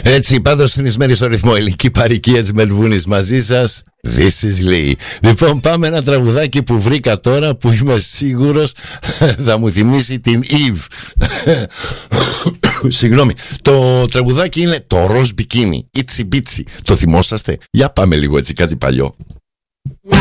Έτσι, πάντως συνεισμένη στο ρυθμό ελληνική παροικία της Μελβούνης μαζί σας. This is Lee. Λοιπόν, πάμε ένα τραγουδάκι που βρήκα τώρα που είμαι σίγουρος θα μου θυμίσει την Eve. Συγγνώμη. Το τραγουδάκι είναι το Ροζ Μπικίνι. Itsy Bitsy. Το θυμόσαστε? Για πάμε λίγο έτσι κάτι παλιό.